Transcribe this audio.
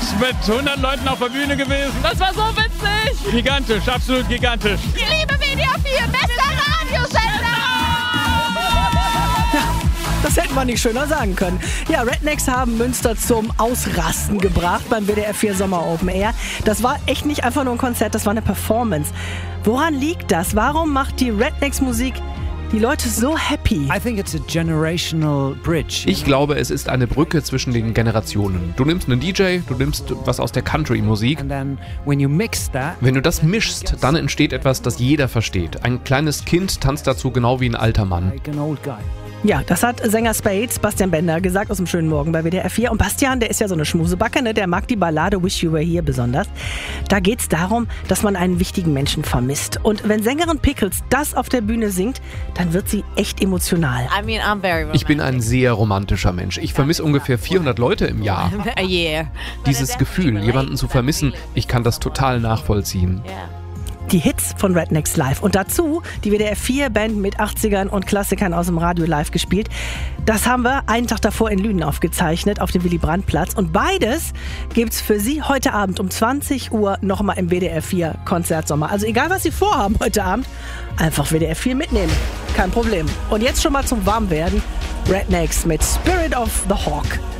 mit 100 Leuten auf der Bühne gewesen. Das war so witzig. Gigantisch, absolut gigantisch. Die liebe WDR 4, bester Radiosender. Das hätten wir nicht schöner sagen können. Ja, Rednecks haben Münster zum Ausrasten gebracht beim WDR 4 Sommer Open Air. Das war echt nicht einfach nur ein Konzert, das war eine Performance. Woran liegt das? Warum macht die Rednecks Musik die Leute so happy? I think it's a generational bridge. Ich glaube, es ist eine Brücke zwischen den Generationen. Du nimmst einen DJ, du nimmst was aus der Country-Musik. And then when you mix that, Wenn du das mischst, dann entsteht etwas, das jeder versteht. Ein kleines Kind tanzt dazu genau wie ein alter Mann. like an old guy. Ja, das hat Sänger Spades, Bastian Bender, gesagt aus dem schönen Morgen bei WDR 4. Und Bastian, der ist ja so eine Schmusebacke, ne? Der mag die Ballade Wish You Were Here besonders. Da geht's darum, dass man einen wichtigen Menschen vermisst. Und wenn Sängerin Pickles das auf der Bühne singt, dann wird sie echt emotional. I mean, I'm very romantic. Ich bin ein sehr romantischer Mensch. Ich vermisse ungefähr 400 Leute im Jahr. A year. Dieses Gefühl, jemanden zu vermissen, ich kann das total nachvollziehen. Yeah. Die Hits von Rednecks live und dazu die WDR 4 Band mit 80ern und Klassikern aus dem Radio live gespielt. Das haben wir einen Tag davor in Lünen aufgezeichnet auf dem Willy-Brandt-Platz und beides gibt's für Sie heute Abend um 20 Uhr nochmal im WDR 4 Konzertsommer. Also egal was Sie vorhaben heute Abend, einfach WDR 4 mitnehmen. Kein Problem. Und jetzt schon mal zum Warmwerden. Rednecks mit Spirit of the Hawk.